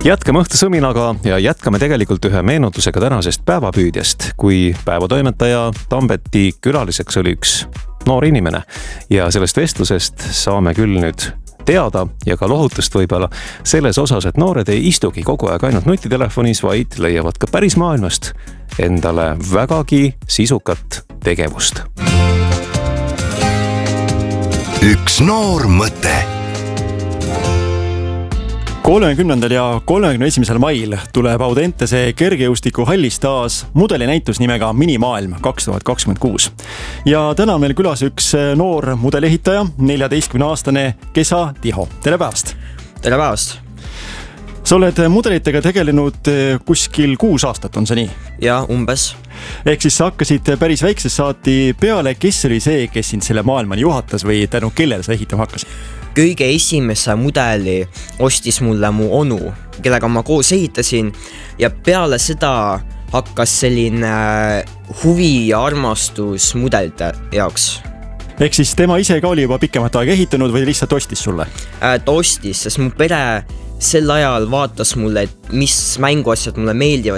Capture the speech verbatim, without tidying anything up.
Jätkame õhtusõminaga ja jätkame tegelikult ühe meenutusega tänasest päevapüüdjast, kui päevatoimetaja Tambeti külaliseks oli üks noor inimene ja sellest vestlusest saame küll nüüd teada ja ka lohutust võib-olla selles osas, et noored ei istugi kogu aeg ainult nutitelefonis, vaid leiavad ka päris maailmast endale vägagi sisukat tegevust. Üks noor mõte. kolmekümnendal ja kolmekümne esimesel mail tuleb Audentese kergejõustiku hallis taas mudelinäitus nimega Minimaailm kaks tuhat kakskümmend kuus. Ja täna on meil külas üks noor mudelehitaja, neljateistkümne aastane Kesa Tiho. Tere päevast! Tere päevast! Sa oled mudelitega tegelenud kuskil kuus aastat, on see nii? Ja, umbes. Ehk siis sa hakkasid päris väiksest saati peale, kes oli see, kes sind selle maailmani juhatas või tänu kellele sa ehitama hakkasid? Kõige esimese mudeli ostis mulle mu onu, kellega ma koos ehitasin ja peale seda hakkas selline huvi ja armastus mudelite jaoks. Ehk siis tema ise ka oli juba pikemat aega ehitanud või lihtsalt ostis sulle? Ta ostis, sest mu pere sel ajal vaatas mulle, et mis mänguasjad mulle meeldivad